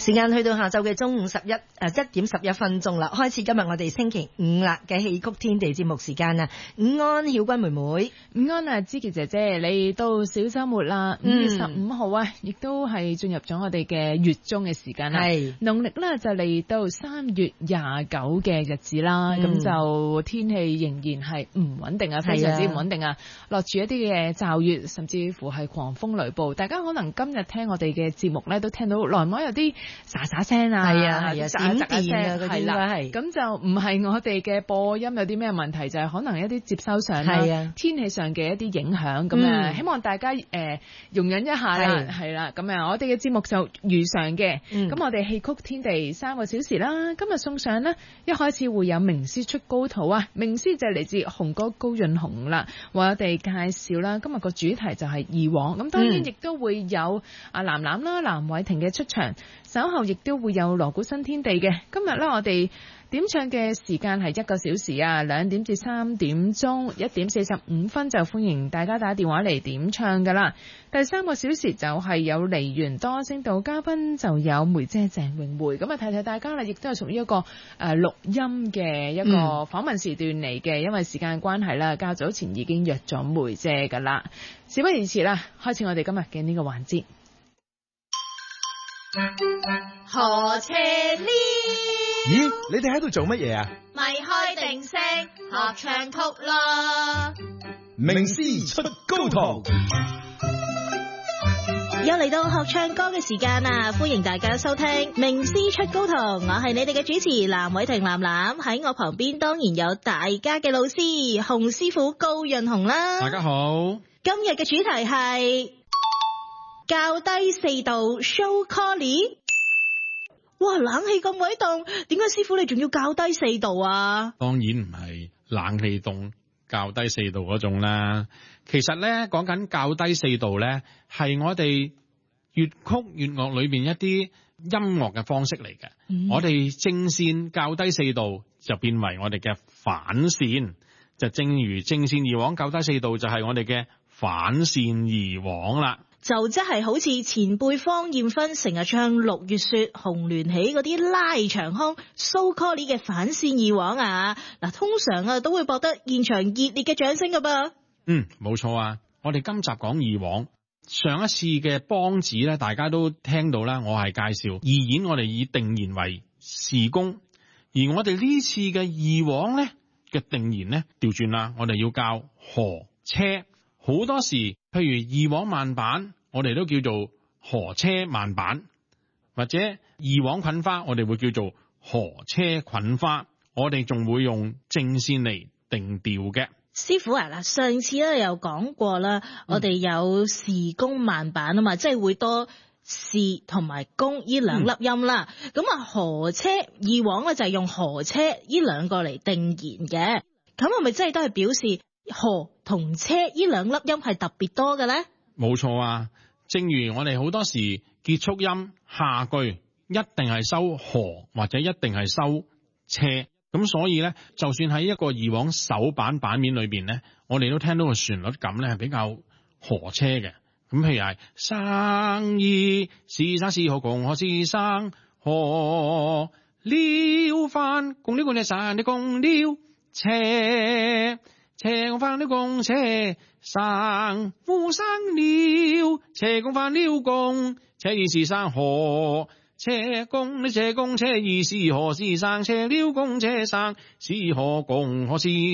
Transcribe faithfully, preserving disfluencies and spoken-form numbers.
時間去到下晝嘅中午十一誒一點十一分鐘啦，開始今日我哋星期五啦嘅戲曲天地節目時間啊！午安曉君妹妹， 午安啊，芝琪姐姐，你到小週末啦，五月十五號啊，亦都係進入咗我哋嘅月中嘅時間啦。係農曆咧就嚟到三月廿九嘅日子啦，咁、嗯、就天氣仍然係唔穩定啊，非常之唔穩定啊，落住一啲嘅驟雨，甚至乎係狂風雷暴。大家可能今日聽我哋嘅節目咧，都聽到來往有啲沙沙聲啊，係啊係啊，閃電啊嗰啲應該係，咁就唔係我哋嘅播音有啲咩問題，就係、是、可能一啲接收上啦、啊，天氣上嘅一啲影響咁啊、嗯，希望大家誒、呃、容忍一下啦，係啦，咁啊，我哋嘅節目就如常嘅，咁、嗯、我哋戲曲天地三個小時啦，今日送上呢，一開始會有名師出高徒啊，名師就係嚟自紅歌高潤鴻啦，為我哋介紹啦，今日個主題就係二黃，咁當然亦都會有阿藍藍啦，藍偉霆嘅出場。稍後亦都會有鑼鼓新天地嘅，今日咧我哋點唱嘅時間係一個小時啊，兩點至三點鐘，一點四十五分就歡迎大家打電話嚟點唱噶啦。第三個小時就係有梨園多聲道嘉賓，就有梅姐鄭詠梅，咁啊提提大家啦，亦都係屬於一個誒錄、呃、音嘅一個訪問時段嚟嘅、嗯，因為時間關係啦，較早前已經約咗梅姐噶啦，事不宜遲啦，開始我哋今日嘅呢個環節。 何車呢？ 咦，你哋喺度做乜嘢啊？ 咪開定聲學唱曲咯！ 名師出高徒， 又嚟到學唱歌嘅時間啦！歡迎大家收聽名師出高徒，我係你哋嘅主持藍偉霆藍藍，喺我旁邊當然有大家嘅老師洪師傅高潤鴻啦。 大家好， 今日嘅主題係較低四度 show collie。哇，冷氣咁鬼凍，點解師傅你仲要較低四度啊？ 當然唔係冷氣凍較低四度嗰種啦。其實咧講緊較低四度咧，係我哋粵曲粵樂裏邊一啲音樂嘅方式嚟嘅、嗯。我哋正線較低四度就變為我哋嘅反線，就正如正線二黃較低四度就係我哋嘅反線二黃啦。 就即係好似前輩芳艷芬成日唱六月雪紅鸞喜嗰啲拉長腔 so collie 嘅反線二黃啊，嗱通常啊都會博得現場熱烈嘅掌聲噶噃。嗯， 冇錯啊，我哋今集講二黃，上一次嘅梆子咧，大家都聽到啦，我係介紹二演，我哋以定弦為事功，而我哋呢次嘅二黃咧嘅定弦咧調轉啦，我哋要教河車。好多時，譬如二黃慢板，我哋都叫做河車慢板，或者二黃捆花，我哋會叫做河車捆花。我哋仲會用正線嚟定調嘅。 師傅啊，嗱，上次咧又講過啦，我哋有事功慢板啊嘛，嗯、即係會多事同埋功呢兩粒音啦。咁、嗯、啊，河車二黃咧就係用河車呢兩個嚟定弦嘅。咁係咪真係都係表示河同車呢兩粒音係特別多嘅咧？ 冇錯啊，正如我哋好多時結束音下句一定係收河或者一定係收車，咁所以咧，就算喺一個二黃首版版面裏邊咧，我哋都聽到個旋律感咧係比較河車嘅。咁譬如係生意是生是河共河是生河撩翻共撩共隻山的共撩車。車公翻了公車生夫生了，車公翻了公車已是生河，車公呢車公車已是河是生車了公車生是河共河是